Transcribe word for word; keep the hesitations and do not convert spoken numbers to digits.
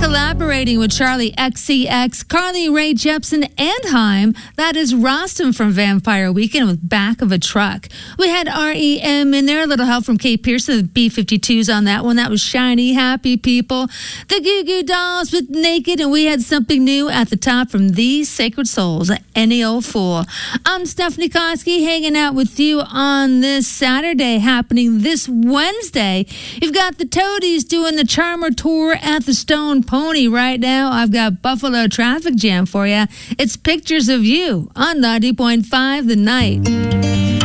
collaborating with Charlie X C X, Carly Rae Jepsen, and Haim. That is Rostam from Vampire Weekend with Back of a Truck. We had R E M in there, a little help from Kate Pearson, the B fifty-twos on that one. That was Shiny Happy People. The Goo Goo Dolls with Naked, and we had something new at the top from These Sacred Souls, Any Old Fool. I'm Stephanie Koski, hanging out with you on this Saturday, happening this Wednesday. You've got the Toadies doing the Charmer Tour at the Stone Pony right now. I've got Buffalo Traffic Jam for you. It's Pictures of You on ninety point five The Night.